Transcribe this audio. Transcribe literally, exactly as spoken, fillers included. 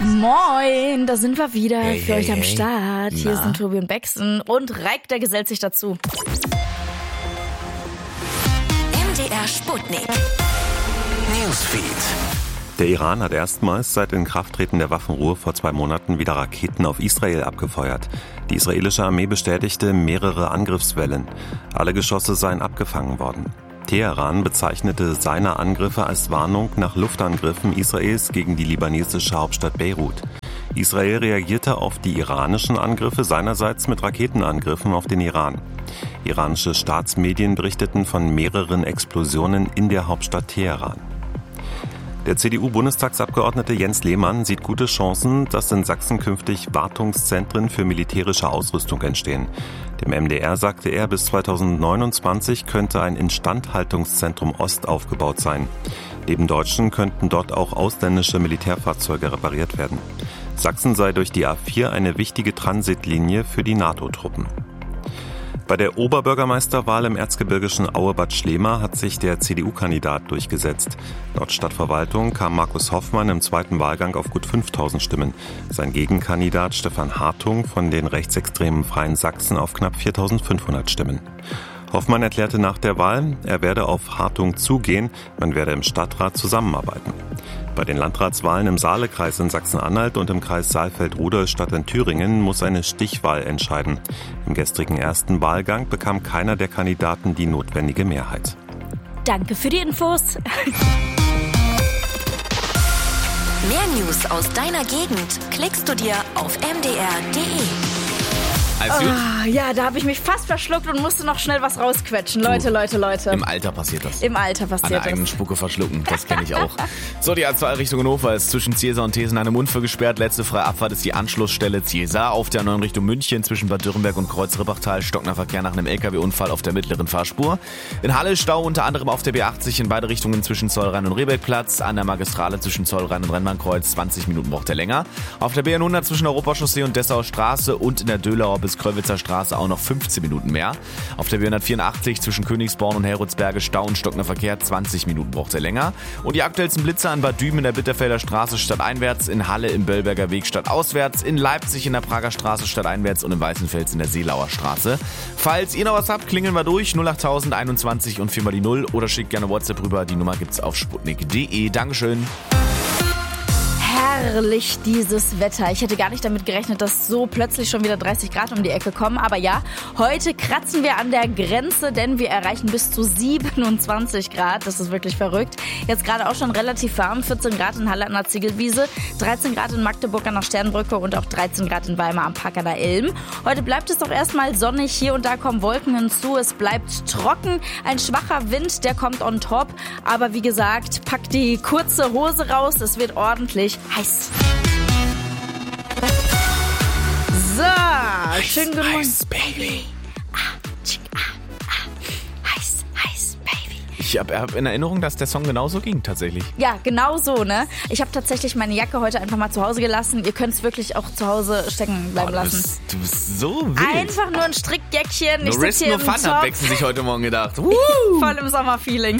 Moin, da sind wir wieder Hey, für hey, euch am hey. Start. Hier Na? sind Tobi und Bexen und Reik, der gesellt sich dazu. M D R Sputnik. Newsfeed. Der Iran hat erstmals seit Inkrafttreten der Waffenruhe vor zwei Monaten wieder Raketen auf Israel abgefeuert. Die israelische Armee bestätigte mehrere Angriffswellen. Alle Geschosse seien abgefangen worden. Teheran bezeichnete seine Angriffe als Warnung nach Luftangriffen Israels gegen die libanesische Hauptstadt Beirut. Israel reagierte auf die iranischen Angriffe seinerseits mit Raketenangriffen auf den Iran. Iranische Staatsmedien berichteten von mehreren Explosionen in der Hauptstadt Teheran. Der C D U-Bundestagsabgeordnete Jens Lehmann sieht gute Chancen, dass in Sachsen künftig Wartungszentren für militärische Ausrüstung entstehen. Dem M D R sagte er, bis zweitausendneunundzwanzig könnte ein Instandhaltungszentrum Ost aufgebaut sein. Neben Deutschen könnten dort auch ausländische Militärfahrzeuge repariert werden. Sachsen sei durch die A vier eine wichtige Transitlinie für die NATO-Truppen. Bei der Oberbürgermeisterwahl im erzgebirgischen Auebad Schlema hat sich der C D U-Kandidat durchgesetzt. Laut Stadtverwaltung kam Markus Hoffmann im zweiten Wahlgang auf gut fünftausend Stimmen. Sein Gegenkandidat Stefan Hartung von den rechtsextremen Freien Sachsen auf knapp viertausendfünfhundert Stimmen. Hoffmann erklärte nach der Wahl, er werde auf Hartung zugehen, man werde im Stadtrat zusammenarbeiten. Bei den Landratswahlen im Saalekreis in Sachsen-Anhalt und im Kreis Saalfeld-Rudolstadt in Thüringen muss eine Stichwahl entscheiden. Im gestrigen ersten Wahlgang bekam keiner der Kandidaten die notwendige Mehrheit. Danke für die Infos. Mehr News aus deiner Gegend klickst du dir auf m d r punkt d e. Alles gut? Ah, ja, da habe ich mich fast verschluckt und musste noch schnell was rausquetschen. Leute, Leute, Leute. Im Alter passiert das. Im Alter An der passiert eigenen das. Spucke verschlucken, das kenne ich auch. So, die A zwei Richtung Hannover ist zwischen Ziesa und Thesen eine Mundführ gesperrt. Letzte freie Abfahrt ist die Anschlussstelle Ziesa. Auf der neuen Richtung München zwischen Bad Dürrenberg und Kreuz-Rippachtal stockender Verkehr nach einem L K W-Unfall auf der mittleren Fahrspur. In Halle Stau unter anderem auf der B achtzig in beide Richtungen zwischen Zollrhein und Rehbeckplatz. An der Magistrale zwischen Zollrhein und Rennbahnkreuz zwanzig Minuten braucht er länger. Auf der B hundert zwischen Europachaussee und Dessauer Straße und in der Dölauer bis Kröwitzer Straße auch noch fünfzehn Minuten mehr. Auf der B hundertvierundachtzig zwischen Königsborn und Heroldsberge Stau und stockender Verkehr, zwanzig Minuten braucht er länger. Und die aktuellsten Blitzer an Bad Düben in der Bitterfelder Straße stadteinwärts, in Halle im Böllberger Weg stadtauswärts, in Leipzig in der Prager Straße stadteinwärts und in Weißenfels in der Seelauer Straße. Falls ihr noch was habt, klingeln wir durch null achttausend einundzwanzig und viermal die null oder schickt gerne WhatsApp rüber. Die Nummer gibt's auf sputnik punkt d e. Dankeschön. Herrlich dieses Wetter. Ich hätte gar nicht damit gerechnet, dass so plötzlich schon wieder dreißig Grad um die Ecke kommen. Aber ja, heute kratzen wir an der Grenze, denn wir erreichen bis zu siebenundzwanzig Grad. Das ist wirklich verrückt. Jetzt gerade auch schon relativ warm. vierzehn Grad in Halle an der Ziegelwiese, dreizehn Grad in Magdeburg an der Sternbrücke und auch dreizehn Grad in Weimar am Park an der Ilm. Heute bleibt es doch erstmal sonnig. Hier und da kommen Wolken hinzu. Es bleibt trocken. Ein schwacher Wind, der kommt on top. Aber wie gesagt, packt die kurze Hose raus. Es wird ordentlich heiß. So, schön genug. Heiß, Baby. Heiß, heiß, Baby. Ich habe hab in Erinnerung, dass der Song genauso ging tatsächlich. Ja, genau so, ne? Ich habe tatsächlich meine Jacke heute einfach mal zu Hause gelassen. Ihr könnt es wirklich auch zu Hause stecken bleiben Oh, du, lassen. bist, du bist so wild. Einfach nur ein Strickjäckchen. Ich No sitze risk, hier no im fun, hat Top. Bexen sich heute Morgen gedacht. Uh. Voll im Sommerfeeling.